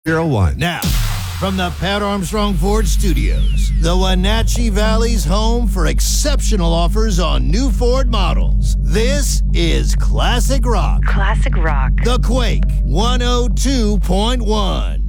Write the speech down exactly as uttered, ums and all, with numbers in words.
oh one. Now, from the Pat Armstrong Ford Studios, the Wenatchee Valley's home for exceptional offers on new Ford models. This is Classic Rock. Classic Rock. The Quake one oh two point one.